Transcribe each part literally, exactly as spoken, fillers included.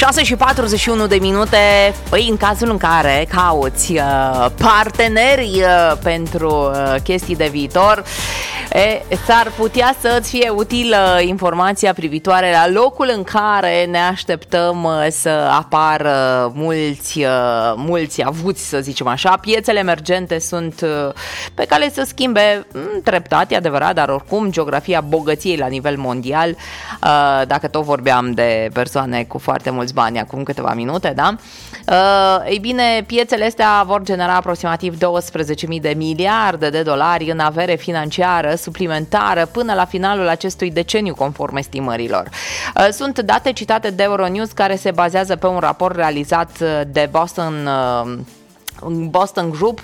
șase și patruzeci și unu de minute. Păi, în cazul în care cauți uh, parteneri uh, pentru uh, chestii de viitor, e, s-ar putea să-ți fie utilă informația privitoare la locul în care ne așteptăm uh, să apară mulți, uh, mulți avuți, să zicem așa. Piețele emergente sunt uh, pe cale să schimbe m, treptat, e adevărat, dar oricum geografia bogăției la nivel mondial, uh, dacă tot vorbeam de persoane cu foarte mulți bani acum câteva minute, da? Uh, ei bine, piețele astea vor genera aproximativ douăsprezece mii de miliarde de dolari în avere financiară suplimentară până la finalul acestui deceniu, conform estimărilor. Uh, sunt date citate de Euronews, care se bazează pe un raport realizat de Boston uh, Boston Group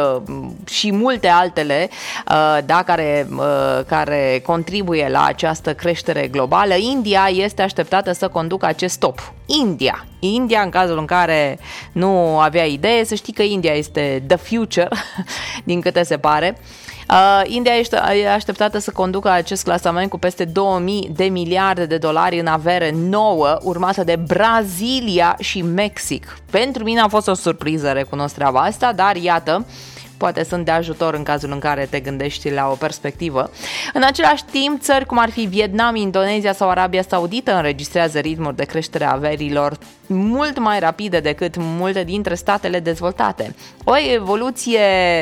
și multe altele, da, care, care contribuie la această creștere globală. India este așteptată să conducă acest top. India. India, în cazul în care nu avea idee, să știi că India este the future, din câte se pare. Uh, India este așteptată să conducă acest clasament cu peste două mii de miliarde de dolari în avere nouă, urmată de Brazilia și Mexic. Pentru mine a fost o surpriză, recunosc treaba asta, dar iată, poate sunt de ajutor în cazul în care te gândești la o perspectivă. În același timp, țări cum ar fi Vietnam, Indonezia sau Arabia Saudită înregistrează ritmuri de creștere a averilor mult mai rapide decât multe dintre statele dezvoltate. O evoluție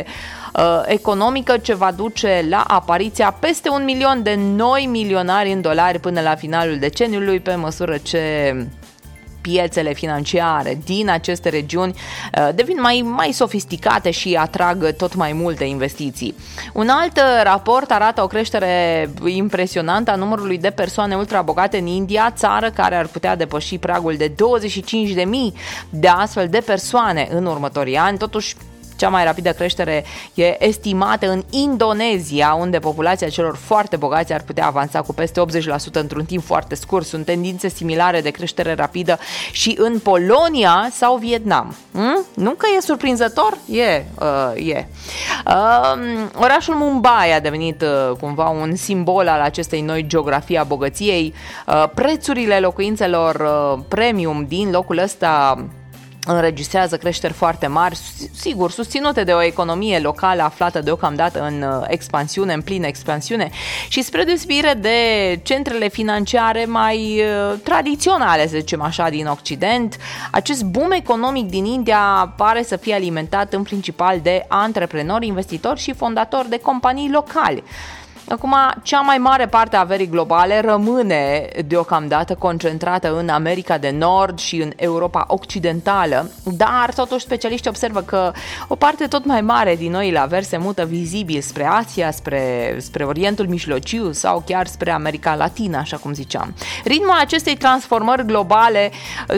uh, economică ce va duce la apariția peste un milion de noi milionari în dolari până la finalul deceniului, pe măsură ce piețele financiare din aceste regiuni uh, devin mai, mai sofisticate și atrag tot mai multe investiții. Un alt raport arată o creștere impresionantă a numărului de persoane ultrabogate în India, țară care ar putea depăși pragul de douăzeci și cinci de mii de astfel de persoane în următorii ani. Totuși, cea mai rapidă creștere e estimată în Indonezia, unde populația celor foarte bogați ar putea avansa cu peste optzeci la sută într-un timp foarte scurt. Sunt tendințe similare de creștere rapidă și în Polonia sau Vietnam. Hmm? Nu că e surprinzător? E. Uh, e. Uh, orașul Mumbai a devenit uh, cumva un simbol al acestei noi geografii a bogăției. Uh, prețurile locuințelor uh, premium din locul ăsta înregistrează creșteri foarte mari, sigur, susținute de o economie locală aflată deocamdată în expansiune, în plină expansiune, și spre deosebire de centrele financiare mai tradiționale, să zicem așa, din Occident, acest boom economic din India pare să fie alimentat în principal de antreprenori, investitori și fondatori de companii locali. Acum, cea mai mare parte a averii globale rămâne deocamdată concentrată în America de Nord și în Europa Occidentală, dar totuși specialiștii observă că o parte tot mai mare din noile averi se mută vizibil spre Asia, spre, spre Orientul Mijlociu sau chiar spre America Latină, așa cum ziceam. Ritmul acestei transformări globale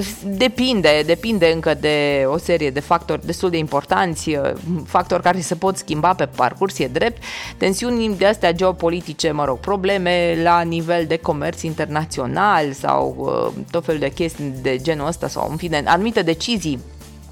depinde, depinde încă de o serie de factori destul de importanți, factori care se pot schimba pe parcurs, e drept, tensiuni de astea geopolitice, politice, mă rog, probleme la nivel de comerț internațional sau uh, tot felul de chestii de genul ăsta sau, în fine, anumite decizii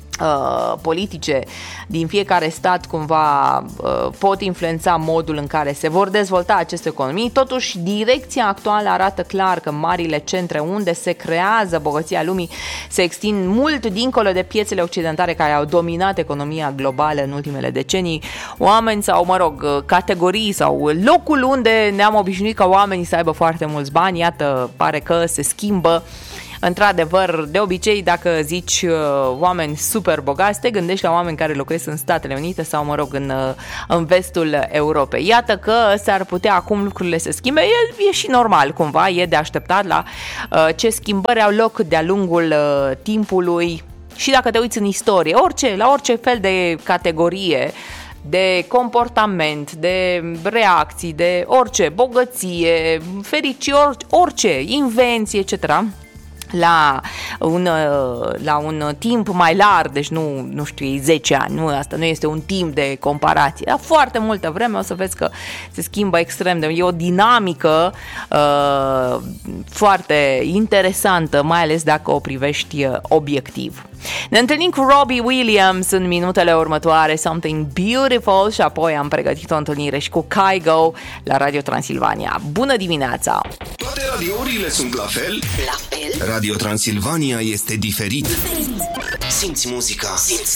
Uh, politice din fiecare stat cumva uh, pot influența modul în care se vor dezvolta aceste economii. Totuși, direcția actuală arată clar că marile centre unde se creează bogăția lumii se extind mult dincolo de piețele occidentale care au dominat economia globală în ultimele decenii. Oameni sau, mă rog, categorii sau locul unde ne-am obișnuit ca oamenii să aibă foarte mulți bani, iată, pare că se schimbă. Într-adevăr, de obicei, dacă zici uh, oameni super bogați, te gândești la oameni care locuiesc în Statele Unite sau, mă rog, în, uh, în vestul Europei. Iată că s-ar putea acum lucrurile să schimbe. E, e și normal, cumva, e de așteptat la uh, ce schimbări au loc de-a lungul uh, timpului. Și dacă te uiți în istorie, orice, la orice fel de categorie, de comportament, de reacții, de orice, bogăție, fericire, orice, invenție, et cetera, la un, la un timp mai larg, deci nu, nu știu, zece ani, nu, asta nu este un timp de comparație, dar foarte multă vreme o să vezi că se schimbă extrem de, e o dinamică uh, foarte interesantă, mai ales dacă o privești obiectiv. Ne întâlnim cu Robbie Williams în minutele următoare, Something Beautiful, și apoi am pregătit o întâlnire și cu Kygo la Radio Transilvania. Bună dimineața! Toate radiourile sunt la fel? La fel? Radio Transilvania este diferit. Simți muzica, simți